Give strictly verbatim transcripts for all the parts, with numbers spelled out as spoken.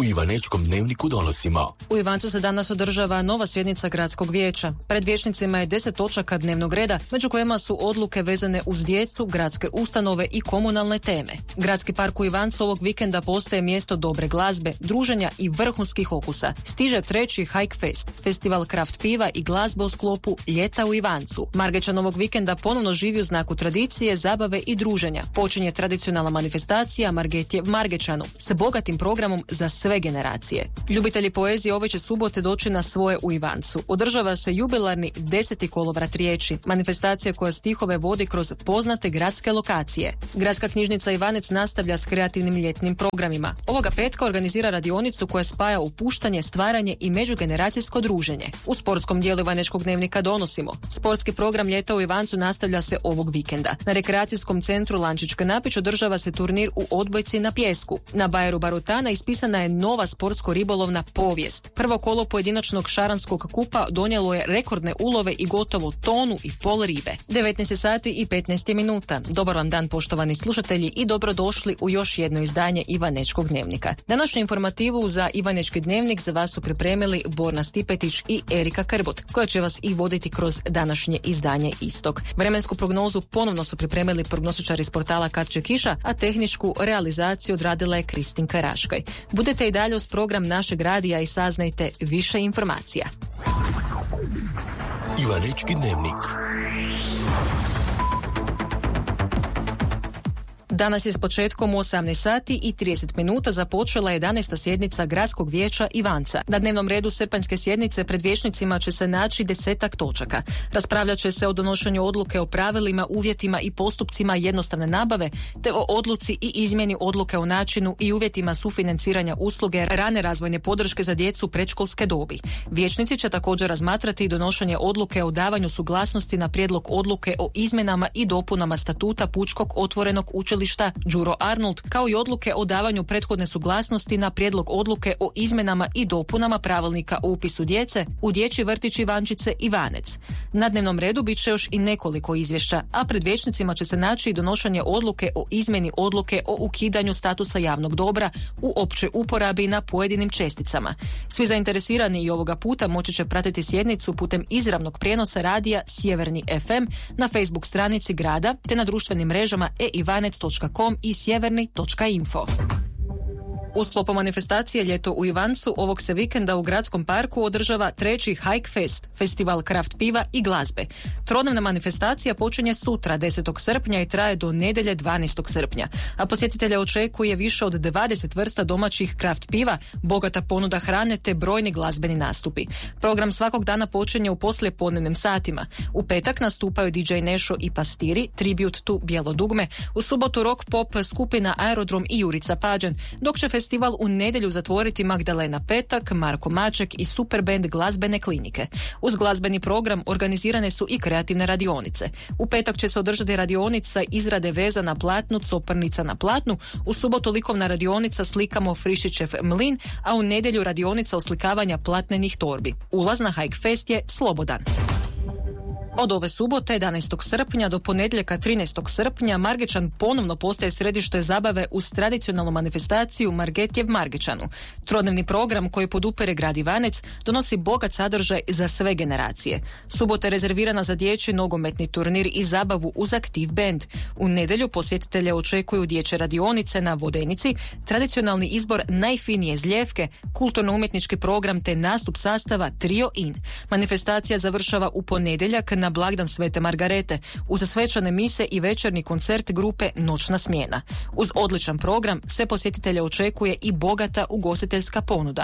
U Ivanečkom dnevniku donosimo. U Ivancu se danas održava nova sjednica gradskog vijeća. Pred vijećnicima je deset točaka dnevnog reda, među kojima su odluke vezane uz djecu, gradske ustanove i komunalne teme. Gradski park u Ivancu ovog vikenda postaje mjesto dobre glazbe, druženja i vrhunskih okusa. Stiže treći Hike Fest, festival kraft piva i glazbe u sklopu Ljeta u Ivancu. Margečan ovog vikenda ponovno živi u znaku tradicije, zabave i druženja. Počinje tradicionalna manifestacija Margetjev Margečanu s bogatim programom za sve generacije. Ljubitelji poezije ove će subote doći na svoje u Ivancu. Održava se jubilarni deseti kolovrat riječi, manifestacija koja stihove vodi kroz poznate gradske lokacije. Gradska knjižnica Ivanec nastavlja s kreativnim ljetnim programima. Ovoga petka organizira radionicu koja spaja upuštanje, stvaranje i međugeneracijsko druženje. U sportskom dijelu Ivanečkog dnevnika donosimo. Sportski program Ljeta u Ivancu nastavlja se ovog vikenda. Na rekreacijskom centru Lančić Knapić održava se turnir u odbojci na pjesku. Na bajeru Barutana ispisana je nova sportsko-ribolovna povijest. Prvo kolo pojedinačnog šaranskog kupa donijelo je rekordne ulove i gotovo tonu i pol ribe. devetnaest sati i petnaest minuta. Dobar vam dan, poštovani slušatelji, i dobrodošli u još jedno izdanje Ivanečkog dnevnika. Današnju informativu za Ivanečki dnevnik za vas su pripremili Borna Stipetić i Erika Krbut, koja će vas i voditi kroz današnje izdanje istog. Vremensku prognozu ponovno su pripremili prognostičari s portala Kad će kiša, a tehničku realizaciju odradila je Kristinka Raškaj. Budete i dalje uz program našeg radija i saznajte više informacija. Ivanečki dnevnik. Danas je s početkom u osamnaest sati i trideset minuta započela jedanaesta sjednica Gradskog vijeća Ivanca. Na dnevnom redu srpanjske sjednice pred vijećnicima će se naći desetak točaka. Raspravljat će se o donošenju odluke o pravilima, uvjetima i postupcima jednostavne nabave, te o odluci i izmjeni odluke o načinu i uvjetima sufinanciranja usluge rane razvojne podrške za djecu predškolske dobi. Vijećnici će također razmatrati i donošenje odluke o davanju suglasnosti na prijedlog odluke o izmjenama i dopunama statuta Pučkog otvorenog učilišta Đuro Arnold, kao i odluke o davanju prethodne suglasnosti na prijedlog odluke o izmjenama i dopunama pravilnika o upisu djece u dječji vrtić Ivančice Ivanec. Na dnevnom redu bit će još i nekoliko izvješća, a pred vijećnicima će se naći i donošenje odluke o izmjeni odluke o ukidanju statusa javnog dobra u općoj uporabi na pojedinim česticama. Svi zainteresirani i ovoga puta moći će pratiti sjednicu putem izravnog prijenosa radija Sjeverni ef em na Facebook stranici grada te na društvenim mrežama e ivanec točka com i sjeverni točka info. U sklopu manifestacije Ljeto u Ivancu ovog se vikenda u Gradskom parku održava treći Hike Fest, festival kraft piva i glazbe. Trodnevna manifestacija počinje sutra desetog srpnja i traje do nedjelje dvanaestog srpnja, a posjetitelja očekuje više od dvadeset vrsta domaćih kraft piva, bogata ponuda hrane te brojni glazbeni nastupi. Program svakog dana počinje u poslijepodnevnim satima. U petak nastupaju di džej Nešo i Pastiri, Tribute to Bijelo dugme, u subotu rock pop skupina Aerodrom i Jurica Pađen, dok će festival u nedjelju zatvoriti Magdalena Petak, Marko Maček i Superband glazbene klinike. Uz glazbeni program organizirane su i kreativne radionice. U petak će se održati radionica izrade veza na platnu, coprnica na platnu, u subotu likovna radionica Slikamo Frišićev mlin, a u nedjelju radionica oslikavanja platnenih torbi. Ulaz na Hike Fest je slobodan. Od ove subote, jedanaestog srpnja, do ponedjeljka trinaestog srpnja, Margečan ponovno postaje središte zabave uz tradicionalnu manifestaciju Margetjev Margečanu. Trodnevni program koji podupire grad Ivanec donosi bogat sadržaj za sve generacije. Subota je rezervirana za dječji nogometni turnir i zabavu uz aktiv band. U nedjelju posjetitelje očekuju dječje radionice na Vodenici, tradicionalni izbor najfinije zljevke, kulturno-umjetnički program te nastup sastava Trio In. Manifestacija završava u ponedjeljak na blagdan Svete Margarete, uz svečane mise i večernji koncert grupe Noćna smjena. Uz odličan program sve posjetitelje očekuje i bogata ugostiteljska ponuda.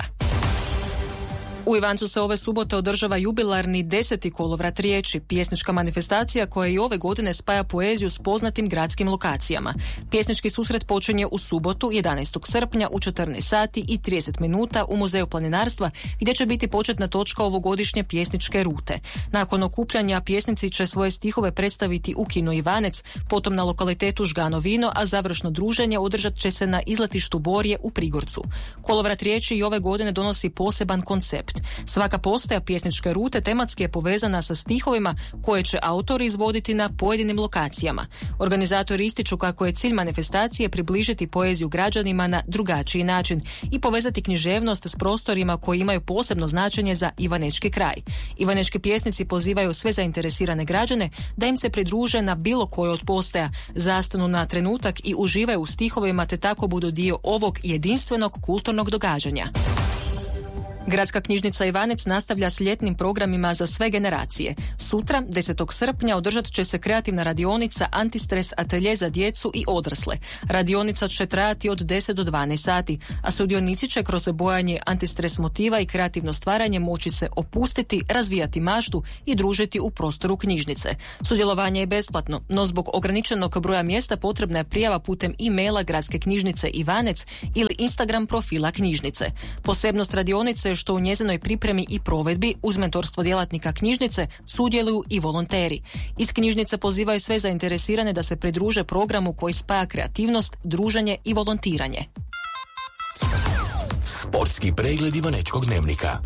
U Ivancu se ove subote održava jubilarni deseti kolovrat riječi, pjesnička manifestacija koja i ove godine spaja poeziju s poznatim gradskim lokacijama. Pjesnički susret počinje u subotu jedanaestog srpnja u četrnaest sati i trideset minuta u Muzeju planinarstva, gdje će biti početna točka ovogodišnje pjesničke rute. Nakon okupljanja pjesnici će svoje stihove predstaviti u Kino Ivanec, potom na lokalitetu Žgano Vino, a završno druženje održat će se na izletištu Borje u Prigorcu. Kolovrat riječi i ove godine donosi poseban koncept. aktivnost. Svaka postaja pjesničke rute tematski je povezana sa stihovima koje će autori izvoditi na pojedinim lokacijama. Organizatori ističu kako je cilj manifestacije približiti poeziju građanima na drugačiji način i povezati književnost s prostorima koji imaju posebno značenje za ivanečki kraj. Ivanečki pjesnici pozivaju sve zainteresirane građane da im se pridruže na bilo kojoj od postaja, zastanu na trenutak i uživaju u stihovima te tako budu dio ovog jedinstvenog kulturnog događanja. Gradska knjižnica Ivanec nastavlja s ljetnim programima za sve generacije. Sutra, desetog srpnja, održat će se kreativna radionica Antistres atelje za djecu i odrasle. Radionica će trajati od deset do dvanaest sati, a sudionici će kroz bojanje antistres motiva i kreativno stvaranje moći se opustiti, razvijati maštu i družiti u prostoru knjižnice. Sudjelovanje je besplatno, no zbog ograničenog broja mjesta potrebna je prijava putem e-maila Gradske knjižnice Ivanec ili Instagram profila knjižnice. Posebnost radionice što u njezinoj pripremi i provedbi uz mentorstvo djelatnika knjižnice sudjeluju i volonteri. Iz knjižnice pozivaju sve zainteresirane da se pridruže programu koji spaja kreativnost, druženje i volontiranje. Sportski pregled Ivanečkog dnevnika.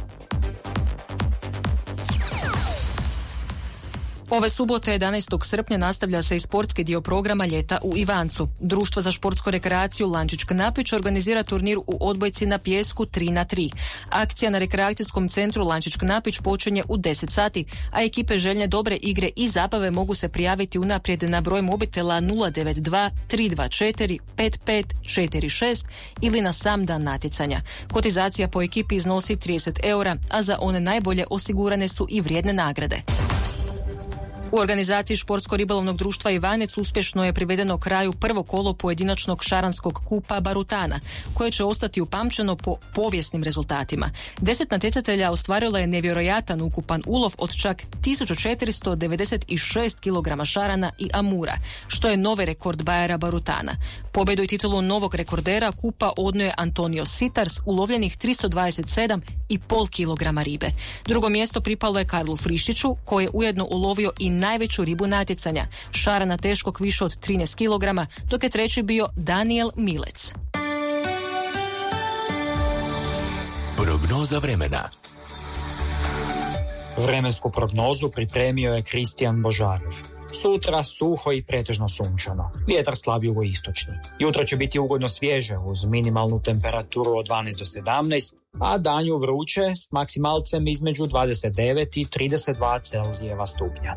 Ove subote jedanaestog srpnja nastavlja se i sportski dio programa Ljeta u Ivancu. Društvo za športsku rekreaciju Lančić Knapić organizira turnir u odbojci na pijesku tri na tri. Akcija na rekreacijskom centru Lančić Knapić počinje u deset sati, a ekipe željne dobre igre i zabave mogu se prijaviti unaprijed na broj mobitela nula devet dva tri dva četiri pet pet četiri šest ili na sam dan natjecanja. Kotizacija po ekipi iznosi trideset eura, a za one najbolje osigurane su i vrijedne nagrade. U organizaciji Športsko-ribolovnog društva Ivanec uspješno je privedeno kraju prvo kolo pojedinačnog šaranskog kupa Barutana, koje će ostati upamćeno po povijesnim rezultatima. Deset natjecatelja ostvarilo je nevjerojatan ukupan ulov od čak tisuću četiristo devedeset šest kilograma šarana i amura, što je novi rekord Bajera Barutana. Pobjedu i titulu novog rekordera kupa odnio je Antonio Sitars, ulovljenih tristo dvadeset sedam zarez pet kilograma ribe. Drugo mjesto pripalo je Karlu Friščiću, koji je ujedno ulovio i najveću ribu natjecanja, šarana teškog više od trinaest kilograma, dok je treći bio Daniel Milec. Prognoza vremena. Vremensku prognozu pripremio je Kristijan Božarov. Sutra suho i pretežno sunčano. Vjetar slab jugoistočni. Jutro će biti ugodno svježe uz minimalnu temperaturu od dvanaest do sedamnaest, a danju vruće s maksimalcem između dvadeset devet i trideset dva Celzijeva stupnja.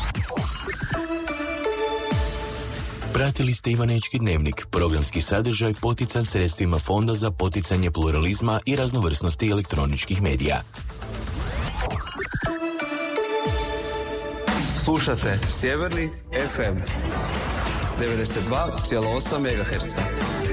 Pratili ste Ivanečki dnevnik, programski sadržaj potican sredstvima Fonda za poticanje pluralizma i raznovrsnosti elektroničkih medija. Slušate Sjeverni ef em devedeset dva zarez osam megaherca.